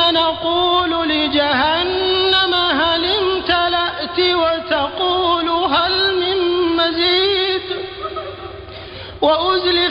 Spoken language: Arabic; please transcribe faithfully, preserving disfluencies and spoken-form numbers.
فنقول لجهنم هل امتلأت وتقول هل من مزيد وأزلفت